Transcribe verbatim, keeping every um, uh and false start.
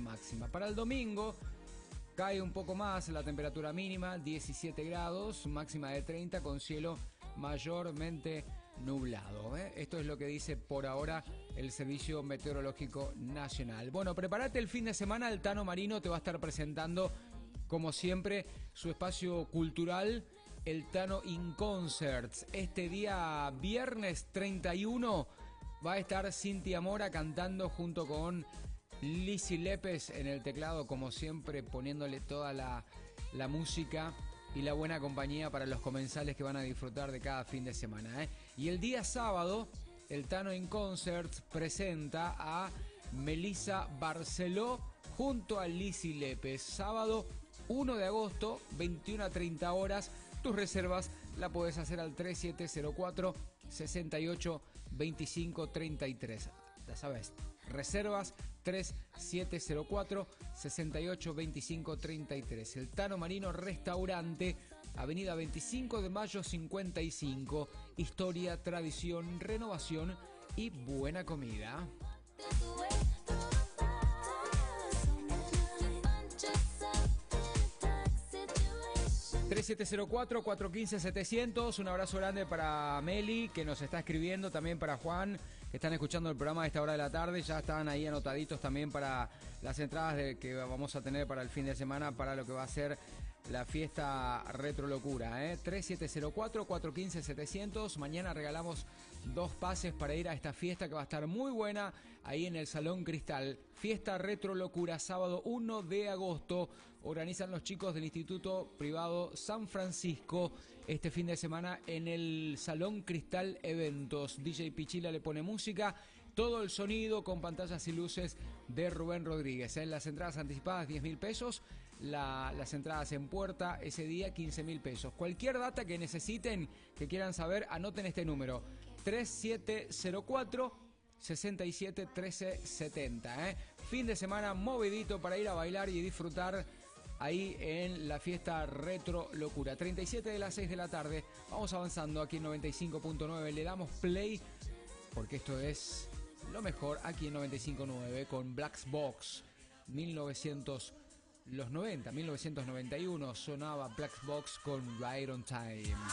máxima. Para el domingo cae un poco más la temperatura mínima, diecisiete grados, máxima de treinta, con cielo mayormente nublado, ¿eh? Esto es lo que dice por ahora el Servicio Meteorológico Nacional. Bueno, prepárate el fin de semana, el Tano Marino te va a estar presentando, como siempre, su espacio cultural, el Tano In Concerts. Este día viernes treinta y uno va a estar Cintia Mora cantando junto con Lizzy Lépez en el teclado, como siempre, poniéndole toda la, la música y la buena compañía para los comensales que van a disfrutar de cada fin de semana, ¿eh? Y el día sábado, el Tano In Concerts presenta a Melissa Barceló junto a Lizzy Lépez. Sábado uno de agosto, veintiuna a treinta horas. Tus reservas la puedes hacer al tres siete cero cuatro, seis ocho dos cinco tres tres. Ya sabes, reservas tres siete cero cuatro, seis ocho dos cinco tres tres. El Tano Marino Restaurante, avenida veinticinco de mayo cincuenta y cinco. Historia, tradición, renovación y buena comida. tres siete cero cuatro, cuatro uno cinco, setecientos. Un abrazo grande para Meli, que nos está escribiendo, también para Juan, que están escuchando el programa a esta hora de la tarde. Ya están ahí anotaditos también para las entradas de, que vamos a tener para el fin de semana, para lo que va a ser la fiesta Retro Locura, ¿eh? tres siete cero cuatro, cuatro uno cinco, setecientos. Mañana regalamos dos pases para ir a esta fiesta que va a estar muy buena ahí en el Salón Cristal. Fiesta Retro Locura, sábado uno de agosto. Organizan los chicos del Instituto Privado San Francisco este fin de semana en el Salón Cristal Eventos. D J Pichila le pone música, todo el sonido con pantallas y luces de Rubén Rodríguez, ¿eh? Las entradas anticipadas diez mil pesos, la, las entradas en puerta ese día quince mil pesos. Cualquier data que necesiten, que quieran saber, anoten este número: tres siete cero cuatro, sesenta y siete, trece setenta, ¿eh? Fin de semana movidito para ir a bailar y disfrutar ahí en la fiesta Retro Locura. treinta y siete de las seis de la tarde. Vamos avanzando aquí en noventa y cinco punto nueve. Le damos play porque esto es lo mejor aquí en noventa y cinco punto nueve con Black Box. mil novecientos, los noventa, mil novecientos noventa y uno sonaba Black Box con Right on Time.